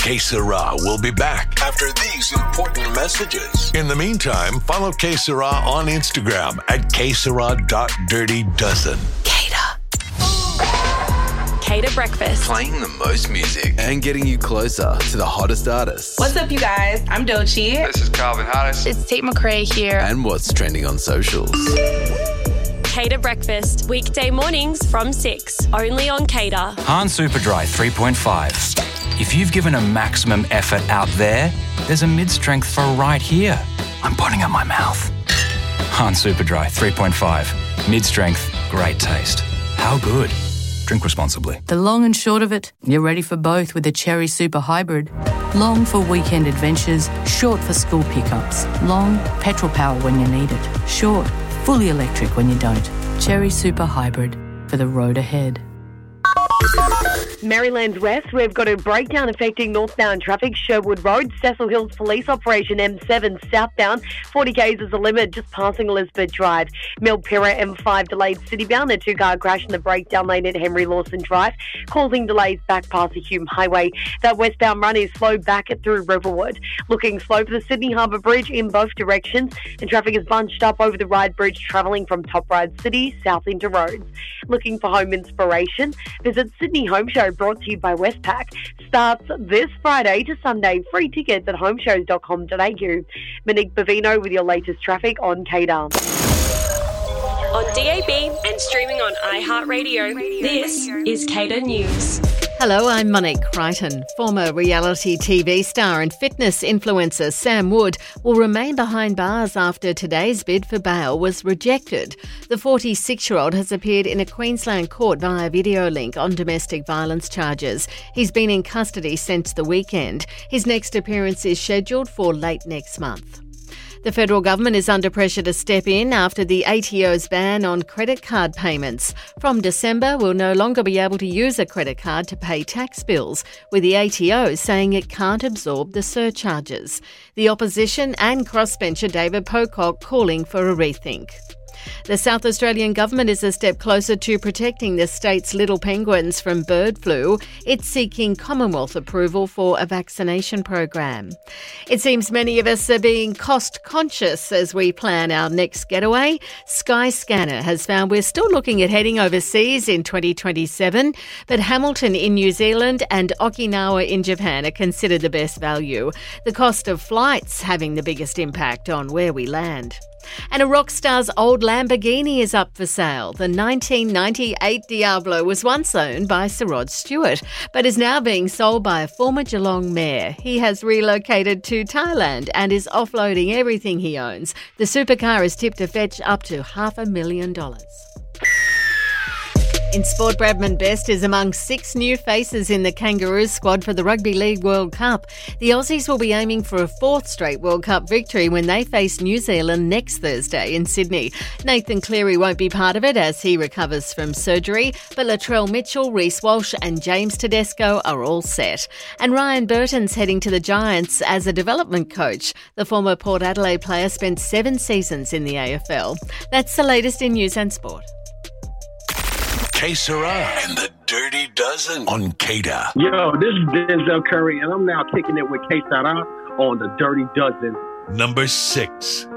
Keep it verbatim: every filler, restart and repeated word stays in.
Que Sera will be back after these important messages. In the meantime, follow Que Sera on Instagram at que sera dot dirty dozen. Cater. Cater Breakfast. Playing the most music and getting you closer to the hottest artists. What's up, you guys? I'm Doechii. This is Calvin Harris. It's Tate McRae here. And what's trending on socials. Cater Breakfast, weekday mornings from six, only on Cater. Han Superdry three point five. If you've given a maximum effort out there, there's a mid-strength for right here. I'm putting in my mouth. Han Superdry three point five. Mid-strength, great taste. How good? Drink responsibly. The long and short of it, you're ready for both with the Cherry Super Hybrid. Long for weekend adventures, short for school pickups. Long, petrol power when you need it. Short, fully electric when you don't. Cherry Super Hybrid for the road ahead. Maryland's west, we've got a breakdown affecting northbound traffic. Sherwood Road, Cecil Hills Police Operation M seven southbound. forty kays is the limit, just passing Elizabeth Drive. Milpira M five delayed citybound. A two-car crash in the breakdown lane at Henry Lawson Drive, causing delays back past the Hume Highway. That westbound run is slow back through Riverwood. Looking slow for the Sydney Harbour Bridge in both directions, and traffic is bunched up over the Ryde Bridge travelling from Top Ryde City south into Rhodes. Looking for home inspiration? Visit Sydney Home Show, brought to you by Westpac. Starts this Friday to Sunday. Free tickets at homeshows dot com dot a u. Monique Bavino with your latest traffic on Cater. On D A B and streaming on iHeartRadio, this is Cater News. Hello, I'm Monique Crichton. Former reality T V star and fitness influencer Sam Wood will remain behind bars after today's bid for bail was rejected. The forty-six-year-old has appeared in a Queensland court via video link on domestic violence charges. He's been in custody since the weekend. His next appearance is scheduled for late next month. The federal government is under pressure to step in after the A T O's ban on credit card payments. From December, we'll no longer be able to use a credit card to pay tax bills, with the A T O saying it can't absorb the surcharges. The opposition and crossbencher David Pocock calling for a rethink. The South Australian government is a step closer to protecting the state's little penguins from bird flu. It's seeking Commonwealth approval for a vaccination program. It seems many of us are being cost conscious as we plan our next getaway. Skyscanner has found we're still looking at heading overseas in twenty twenty-seven, but Hamilton in New Zealand and Okinawa in Japan are considered the best value. The cost of flights having the biggest impact on where we land. And a rock star's old Lamborghini is up for sale. The nineteen ninety-eight Diablo was once owned by Sir Rod Stewart, but is now being sold by a former Geelong mayor. He has relocated to Thailand and is offloading everything he owns. The supercar is tipped to fetch up to half a million dollars. In sport, Bradman Best is among six new faces in the Kangaroos squad for the Rugby League World Cup. The Aussies will be aiming for a fourth straight World Cup victory when they face New Zealand next Thursday in Sydney. Nathan Cleary won't be part of it as he recovers from surgery, but Latrell Mitchell, Reece Walsh and James Tedesco are all set. And Ryan Burton's heading to the Giants as a development coach. The former Port Adelaide player spent seven seasons in the A F L. That's the latest in news and sport. Que Sera and the Dirty Dozen on Cater. Yo, this is Denzel Curry, and I'm now kicking it with Que Sera on the Dirty Dozen. Number six.